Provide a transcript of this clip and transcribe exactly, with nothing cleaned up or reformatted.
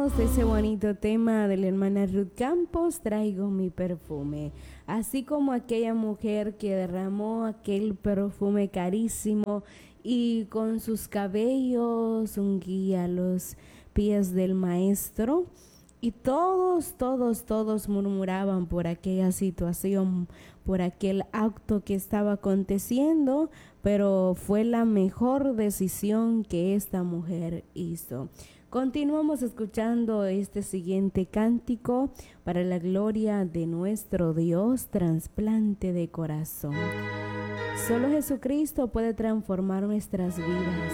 escuchamos ese bonito tema de la hermana Ruth Campos, Traigo mi perfume. Así como aquella mujer que derramó aquel perfume carísimo y con sus cabellos ungía los pies del maestro. Y todos, todos, todos murmuraban por aquella situación, por aquel acto que estaba aconteciendo, pero fue la mejor decisión que esta mujer hizo. Continuamos escuchando este siguiente cántico para la gloria de nuestro Dios, trasplante de corazón. Solo Jesucristo puede transformar nuestras vidas.